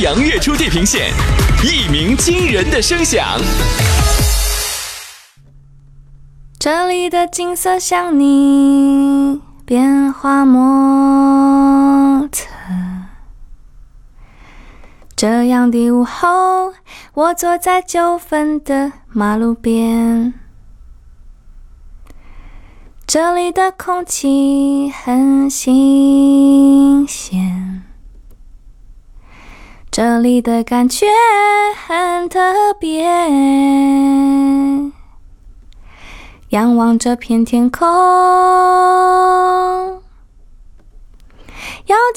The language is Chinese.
阳月出地平线，一鸣惊人的声响。 这里的景色像你变化莫测，这样的午后，我坐在9分的马路边，这里的空气很新鲜，这里的感觉很特别，仰望这片天空，